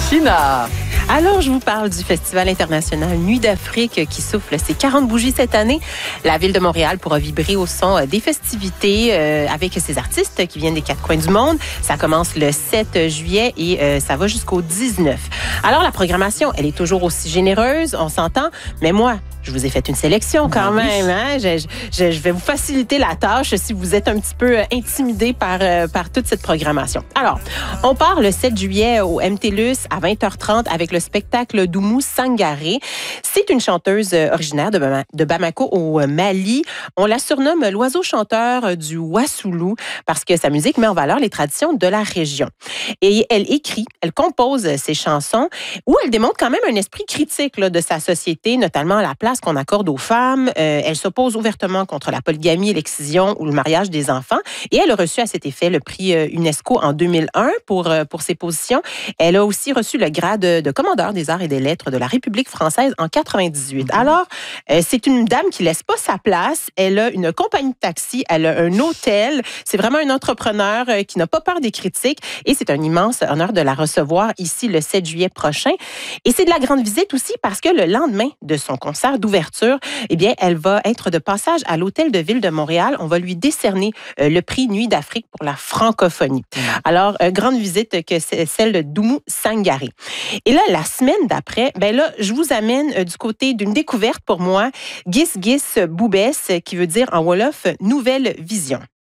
China. Alors, je vous parle du Festival international Nuit d'Afrique qui souffle ses 40 bougies cette année. La ville de Montréal pourra vibrer au son des festivités avec ses artistes qui viennent des quatre coins du monde. Ça commence le 7 juillet et ça va jusqu'au 19. Alors, la programmation, elle est toujours aussi généreuse, on s'entend, mais moi, je vous ai fait une sélection quand même. Hein? Je vais vous faciliter la tâche si vous êtes un petit peu intimidé par toute cette programmation. Alors, on part le 7 juillet au MTLUS à 20h30 avec le spectacle d'Oumou Sangaré. C'est une chanteuse originaire de Bamako au Mali. On la surnomme l'oiseau chanteur du Wassoulou parce que sa musique met en valeur les traditions de la région. Et elle écrit, elle compose ses chansons où elle démontre quand même un esprit critique là, de sa société, notamment la place qu'on accorde aux femmes. Elle s'oppose ouvertement contre la polygamie, l'excision ou le mariage des enfants. Et elle a reçu à cet effet le prix UNESCO en 2001 pour ses positions. Elle a aussi reçu le grade de commandeur des arts et des lettres de la République française en 98. Alors, c'est une dame qui laisse pas sa place. Elle a une compagnie de taxi, elle a un hôtel. C'est vraiment un entrepreneur qui n'a pas peur des critiques. Et c'est un immense honneur de la recevoir ici le 7 juillet prochain. Et c'est de la grande visite aussi parce que le lendemain de son concert d'ouverture, eh bien, elle va être de passage à l'Hôtel de Ville de Montréal. On va lui décerner le prix Nuit d'Afrique pour la francophonie. Alors, grande visite que c'est celle d'Oumou Sangaré. Et là, la semaine d'après, ben là, je vous amène du côté d'une découverte pour moi, Gis Gis Boubès, qui veut dire en Wolof, nouvelle vision.